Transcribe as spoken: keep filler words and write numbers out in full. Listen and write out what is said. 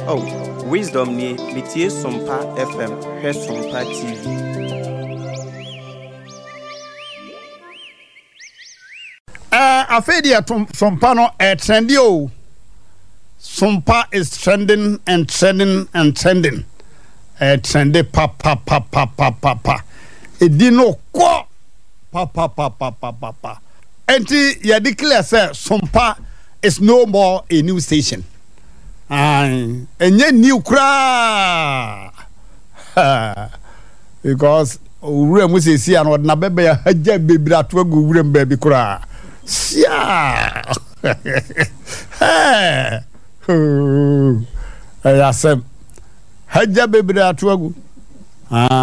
Oh, wisdom ni metie Sompa F M, he Sompa T V. Uh, afedi atom Sompa no eh trendy o. Sompa is trending and trending and trending. Eh trendy pa pa pa pa pa pa pa. Edi no kwa pa pa pa pa pa pa pa. Enti ya declare say Sompa is no more a new station. Aye, enye new kra. Because ure mu sesi an odna bebe ya haja bebira to agu ure mbabi kra. Sia. Hey. Oh. Ayasem. Haja bebira to agu. Ah.